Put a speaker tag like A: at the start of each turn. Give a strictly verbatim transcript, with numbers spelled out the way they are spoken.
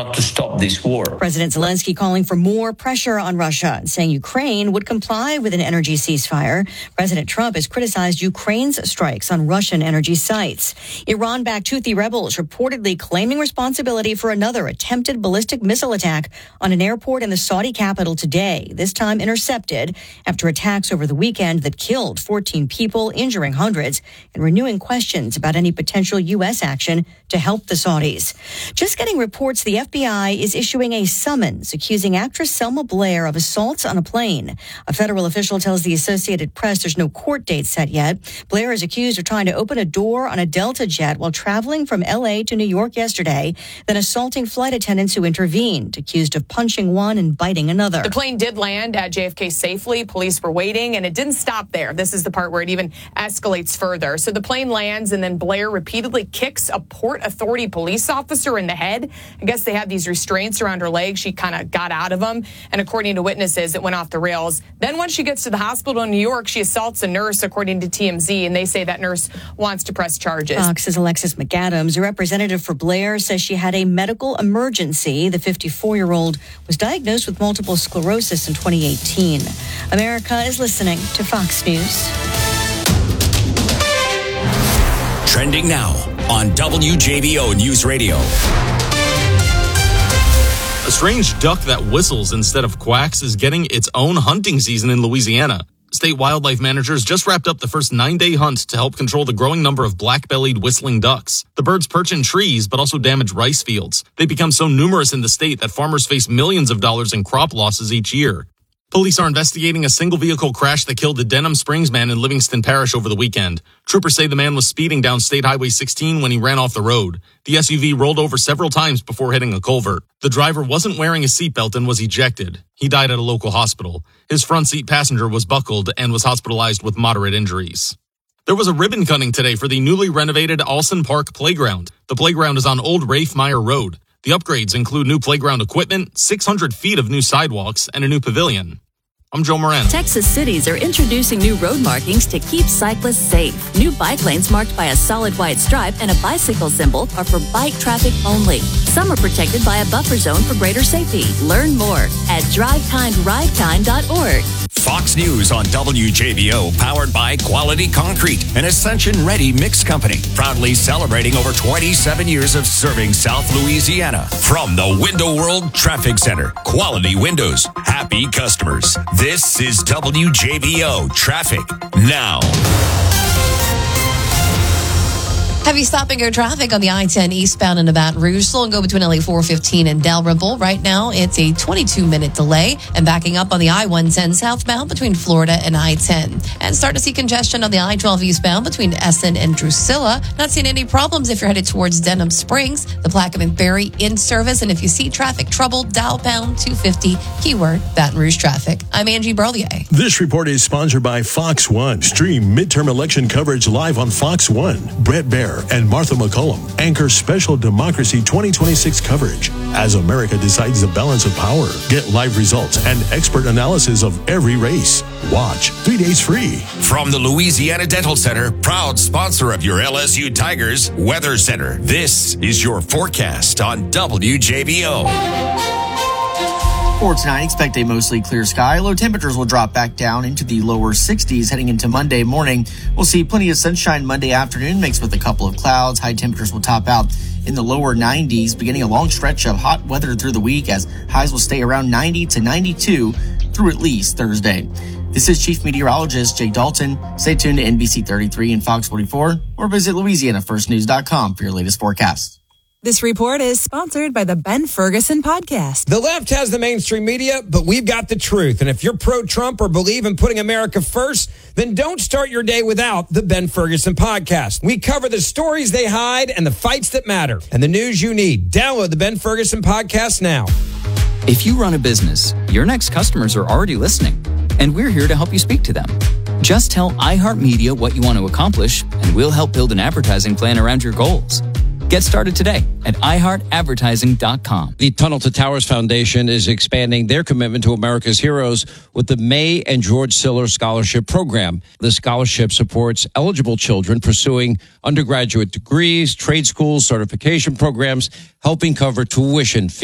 A: not to stop this war.
B: President Zelensky calling for more pressure on Russia and saying Ukraine would comply with an energy ceasefire. President Trump has criticized Ukraine's strikes on Russian energy sites. Iran-backed Houthi rebels reportedly claiming responsibility for another attempted ballistic missile attack on an airport in the Saudi capital today, this time intercepted after attacks over the weekend that killed fourteen people, injuring hundreds, and renewing questions about any potential U S action to help the Saudis. Just getting reports the F B I is issuing a summons accusing actress Selma Blair of assaults on a plane. A federal official tells the Associated Press there's no court date set yet. Blair is accused of trying to open a door on a Delta jet while traveling from L A to New York yesterday, then assaulting flight attendants who intervened, accused of punching one and biting another.
C: The plane did land at J F K safely. Police were waiting, and it didn't stop there. This is the part where it even escalates further. So the plane lands, and then Blair repeatedly kicks a Port Authority police officer in the head. I guess they had these restraints around her legs. She kind of got out of them, and according to witnesses, it went off the rails. Then once she gets to the hospital in New York, she assaults a nurse, according to T M Z, and they say that nurse wants to press charges.
B: Fox's Alexis McAdams, a representative for Blair, says she had a medical emergency. The fifty-four-year-old was diagnosed with multiple sclerosis in twenty eighteen. America is listening to Fox News.
D: Trending now on W J B O News Radio.
E: A strange duck that whistles instead of quacks is getting its own hunting season in Louisiana. State wildlife managers just wrapped up the first nine-day hunt to help control the growing number of black-bellied whistling ducks. The birds perch in trees, but also damage rice fields. They become so numerous in the state that farmers face millions of dollars in crop losses each year. Police are investigating a single-vehicle crash that killed a Denham Springs man in Livingston Parish over the weekend. Troopers say the man was speeding down State Highway sixteen when he ran off the road. The S U V rolled over several times before hitting a culvert. The driver wasn't wearing a seatbelt and was ejected. He died at a local hospital. His front seat passenger was buckled and was hospitalized with moderate injuries. There was a ribbon cutting today for the newly renovated Alson Park Playground. The playground is on Old Rafe Meyer Road. The upgrades include new playground equipment, six hundred feet of new sidewalks, and a new pavilion. I'm Joe Moran.
F: Texas cities are introducing new road markings to keep cyclists safe. New bike lanes marked by a solid white stripe and a bicycle symbol are for bike traffic only. Some are protected by a buffer zone for greater safety. Learn more at drive kind ride kind dot org.
D: Fox News on W J B O, powered by Quality Concrete, an Ascension-ready mix company, proudly celebrating over twenty-seven years of serving South Louisiana. From the Window World Traffic Center, Quality Windows, happy customers. This is W J B O Traffic Now.
G: Heavy stop and go traffic on the I ten eastbound into Baton Rouge. Slow and go between L A four fifteen and Dalrymple. Right now, it's a twenty-two minute delay. And backing up on the I one ten southbound between Florida and I ten. And start to see congestion on the I twelve eastbound between Essen and Drusilla. Not seeing any problems if you're headed towards Denham Springs. The Plaquemine Ferry in service. And if you see traffic trouble, dial pound two fifty, keyword Baton Rouge traffic. I'm Angie Berlier.
H: This report is sponsored by Fox One. Stream midterm election coverage live on Fox One. Brett Baer and Martha McCollum anchor special Democracy twenty twenty-six coverage as America decides the balance of power. Get live results and expert analysis of every race. Watch three days free.
D: From the Louisiana Dental Center, proud sponsor of your L S U Tigers Weather Center, this is your forecast on W J B O.
I: For tonight, expect a mostly clear sky. Low temperatures will drop back down into the lower sixties heading into Monday morning. We'll see plenty of sunshine Monday afternoon mixed with a couple of clouds. High temperatures will top out in the lower nineties, beginning a long stretch of hot weather through the week as highs will stay around ninety to ninety-two through at least Thursday. This is Chief Meteorologist Jay Dalton. Stay tuned to N B C thirty-three and Fox forty-four or visit Louisiana First News dot com for your latest forecast.
J: This report is sponsored by the Ben Ferguson Podcast.
K: The left has the mainstream media, but we've got the truth. And if you're pro-Trump or believe in putting America first, then don't start your day without the Ben Ferguson Podcast. We cover the stories they hide and the fights that matter and the news you need. Download the Ben Ferguson Podcast now.
L: If you run a business, your next customers are already listening, and we're here to help you speak to them. Just tell iHeartMedia what you want to accomplish, and we'll help build an advertising plan around your goals. Get started today at i heart advertising dot com.
M: The Tunnel to Towers Foundation is expanding their commitment to America's heroes with the May and George Siller Scholarship Program. The scholarship supports eligible children pursuing undergraduate degrees, trade schools, certification programs, helping cover tuition,